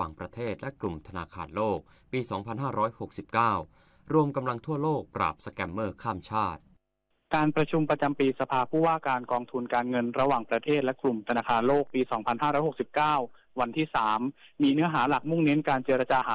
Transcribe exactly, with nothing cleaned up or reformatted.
างประเทศและกลุ่มธนาคารโลกปี สองพันห้าร้อยหกสิบเก้า รวมกำลังทั่วโลกปราบสแกมเมอร์ข้ามชาติการประชุมประจำปีสภาผู้ว่าการกองทุนการเงินระหว่างประเทศและกลุ่มธนาคารโลกปี สองพันห้าร้อยหกสิบเก้า วันที่ สาม มีเนื้อหาหลักมุ่งเน้นการเจรจาหา